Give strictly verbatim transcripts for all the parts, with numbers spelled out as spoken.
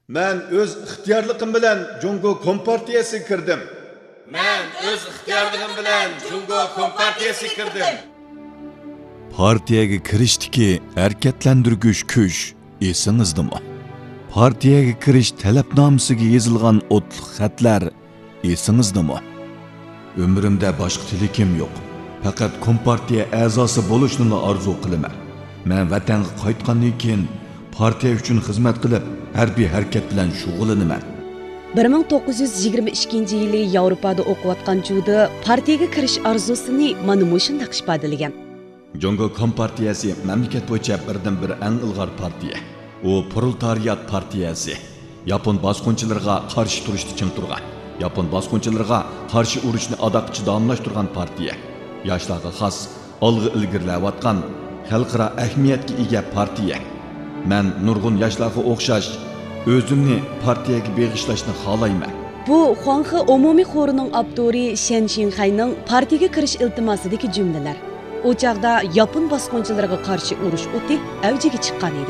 Men öz ixtiyorligim bilan Jungo Kompartiyasiga kirdim. Men öz ixtiyorligim bilan Jungo Kompartiyasiga kirdim. Partiyaga kirishdiki harakatlantirgich kuch esingizdami? Partiyaga kirish talabnomasiga yozilgan o'tliq xatlar esingizdami? Umrimda boshqa tilakim yo'q. Faqat Kompartiya a'zosi bo'lishni orzu qilaman. Men vatanga qaytgandan keyin partiya uchun xizmat qilib, harbiy harakat bilan shug'ullanaman. bir ming to'qqiz yuz yigirma ikkinchi yili Yevropada o'qiyotgan Juda partiyaga kirish orzusini mana shunday ifodalagan. Jungo Kompartiyasi mamlakat bo'yicha birdan-bir eng ilg'or partiya. U proletariyat partiyasi. Yapon bosqinchilariga qarshi turishda ching turgan. Yapon bosqinchilariga qarshi urushni adoqchi davomlashtirgan partiya. Yoshlarga xos, olg'a ilgirlayotgan, xalqaro ahamiyatga ega partiya. Men nurg'un yoshlarga o'xshash o'zimni partiyaga beg'ishlashni xohlayman. Bu Xuanxe umumiy xorining abduri Shen Xinhayning partiyaga kirish iltimosidagi jumlalar. O chaqda Yapon bosqinchilariga qarshi urush o'ti avjiga chiqqan edi.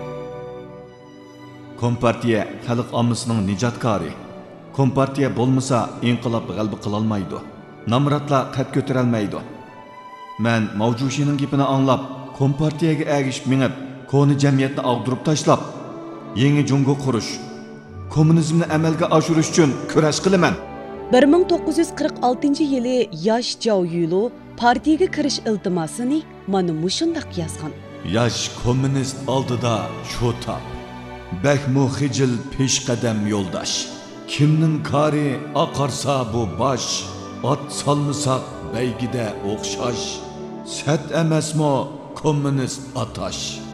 Kompartiya xalq ommasining nijotkori. Kompartiya bo'lmasa inqilob g'alaba qila olmaydi. Namratlar qad ko'tara olmaydi. Men Mavjushining gapini anglab, Kompartiyaga ergishib minib, koni jamiyatni ag'dirib tashlab, yangi Jungo qurish, kommunizmni amalga oshirish uchun kurash qilaman. bir ming to'qqiz yuz qirq oltinchi yili yosh Zhao Yulo partiyaga kirish iltimosini mana mushundaq yozgan. Yosh kommunist oldida sho'tap, bakmu xijil peshqadam yo'ldosh. Kimning kari oqarsa bu bosh, ot solmasak baygida o'xshash. Sat emasmi kommunist atash.